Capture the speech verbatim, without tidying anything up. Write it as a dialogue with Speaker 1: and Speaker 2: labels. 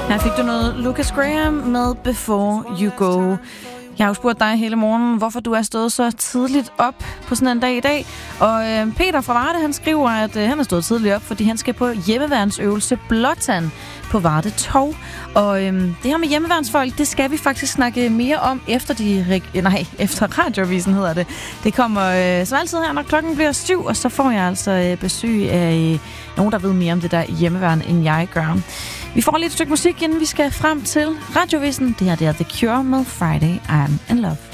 Speaker 1: Her fik du noget Lucas Graham med Before You Go. Jeg har jo spurgt dig hele morgenen, hvorfor du er stået så tidligt op på sådan en dag i dag. Og øh, Peter fra Varde, han skriver, at øh, han er stået tidligt op, fordi han skal på hjemmeværnsøvelse Blåtand på Varde Torv. Og øh, det her med hjemmeværnsfolk, det skal vi faktisk snakke mere om efter de nej, efter radioavisen hedder det. Det kommer øh, som altid her, når klokken bliver syv, og så får jeg altså øh, besøg af øh, nogen, der ved mere om det der hjemmeværn, end jeg gør. Vi får lige et stykke musik, inden vi skal frem til radioavisen. Det her det er The Cure med Friday I'm in Love.